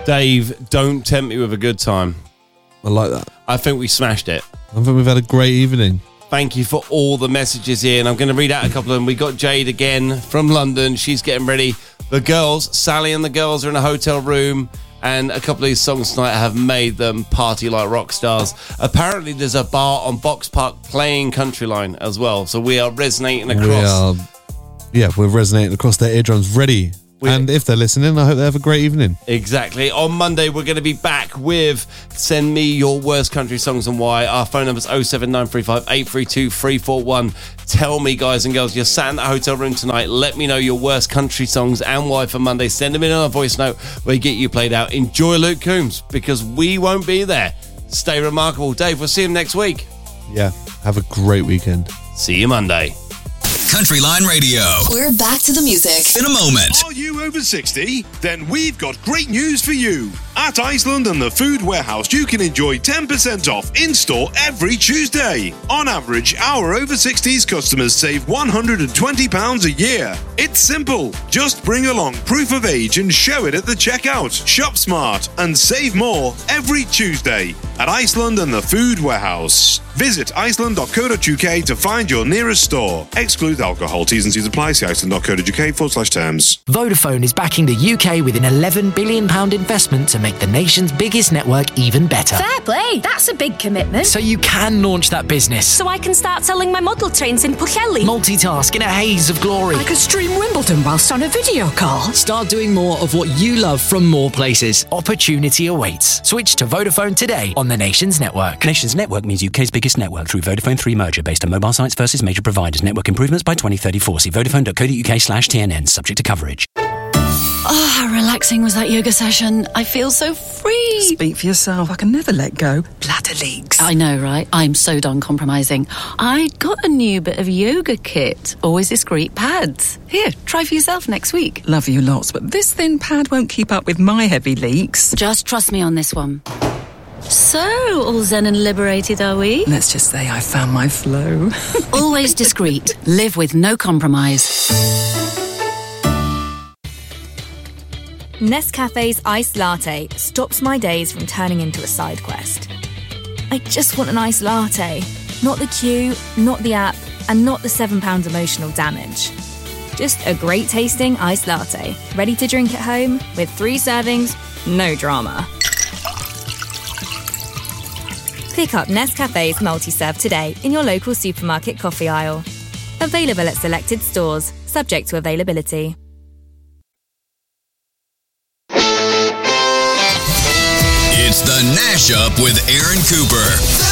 Dave, don't tempt me with a good time. I like that. I think we smashed it. I think we've had a great evening. Thank you for all the messages here, and I'm going to read out a couple of them. We got Jade again from London. She's getting ready. The girls, Sally and the girls are in a hotel room, and a couple of these songs tonight have made them party like rock stars. Apparently, there's a bar on Box Park playing Countryline as well, so we are resonating across. We're resonating across their eardrums, ready. And if they're listening, I hope they have a great evening. Exactly. On Monday, we're going to be back with Send Me Your Worst Country Songs and Why. Our phone number is 07935 832 341. Tell me, guys and girls, you're sat in that hotel room tonight. Let me know your worst country songs and why for Monday. Send them in on a voice note. We get you played out. Enjoy Luke Combs, because we won't be there. Stay remarkable. Dave, we'll see him next week. Yeah, have a great weekend. See you Monday. Countryline Radio. We're back to the music In a moment. Are you over 60? Then we've got great news for you. At Iceland and the Food Warehouse, you can enjoy 10% off in-store every Tuesday. On average, our over 60s customers save £120 a year. It's simple. Just bring along proof of age and show it at the checkout. Shop smart and save more every Tuesday at Iceland and the Food Warehouse. Visit iceland.co.uk to find your nearest store. Exclude alcohol. T's and C's apply. See iceland.co.uk/terms. Vodafone is backing the UK with an £11 billion investment to make the nation's biggest network even better. Fair play. That's a big commitment. So you can launch that business. So I can start selling my model trains in Pwllheli. Multitask in a haze of glory. I could stream Wimbledon whilst on a video call. Start doing more of what you love from more places. Opportunity awaits. Switch to Vodafone today on the nation's network. Nation's network means UK's biggest network through Vodafone 3 merger based on mobile sites versus major providers. Network improvements by 2034. See vodafone.co.uk/TNN. Subject to coverage. Oh, how relaxing was that yoga session. I feel so free. Speak for yourself. I can never let go. Bladder leaks. I know, right? I'm so done compromising. I got a new bit of yoga kit. Always discreet pads. Here, try for yourself next week. Love you lots, but this thin pad won't keep up with my heavy leaks. Just trust me on this one. So, all zen and liberated, are we? Let's just say I found my flow. Always discreet. Live with no compromise. Nescafe's iced latte stops my days from turning into a side quest. I just want an iced latte. Not the queue, not the app, and not the £7 emotional damage. Just a great tasting iced latte, ready to drink at home with 3 servings, no drama. Pick up Nescafe's multi-serve today in your local supermarket coffee aisle. Available at selected stores, subject to availability. It's the Nash Up with Aaron Cooper.